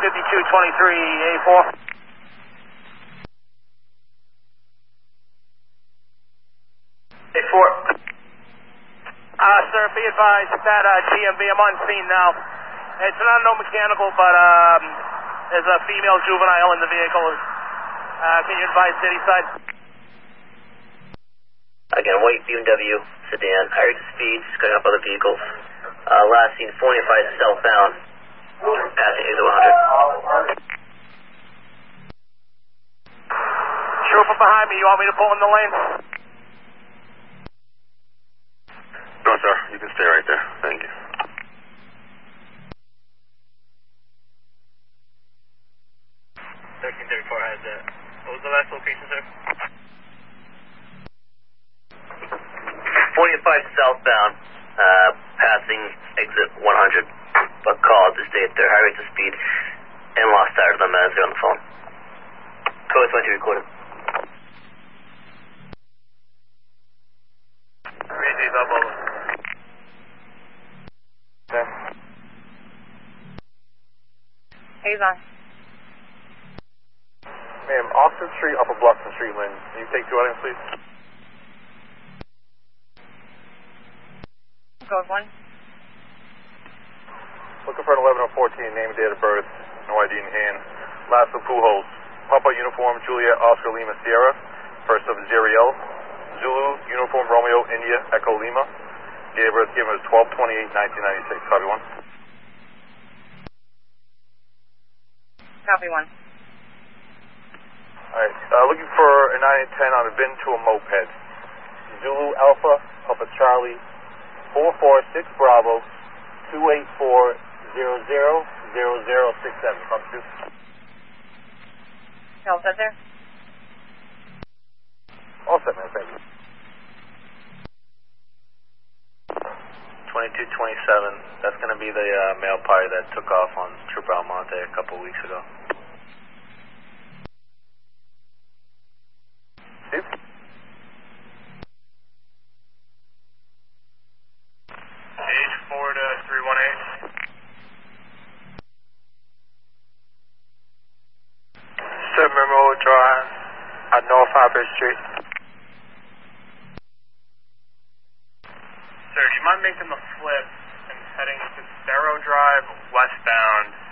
5223, A4. A4. Sir, be advised that GMB, I'm on scene now. It's an unknown mechanical, but there's a female juvenile in the vehicle. Can you advise city side? Again, white BMW sedan, higher to speed, just cutting up other vehicles. Last seen 45 southbound, passing exit 100. Trooper behind me, you want me to pull in the lane? No, sir. You can stay right there. Thank you. has that. What was the last location, sir? 45 southbound, passing exit 100. But call to state their high rate of speed and lost sight of them as they're on the phone. Code 20 recorded. Avon. Ma'am, Austin Street, Upper Bluffton Street, Lynn. Can you take 2 items, please? Code 1. Looking for an 11-14, name and date of birth, no ID in hand. Last of Pujols. Papa uniform, Juliet Oscar Lima Sierra. First of Zeriel. Zulu uniform, Romeo India Echo Lima. Date of birth given is 12/28/1996. Copy 1. Copy 1. Alright, looking for a 910 on a VIN to a moped. Zulu Alpha, Papa Charlie, 446 Bravo, 284000067. Copy 2. All set there? All set, man. Thank you. 2227. That's going to be the male party that took off on Trooper Almonte a couple weeks ago. Steve? Age 4 to 318. Memorial Drive at North Harper Street. Sir, do you mind making the flip and heading to Cerro Drive westbound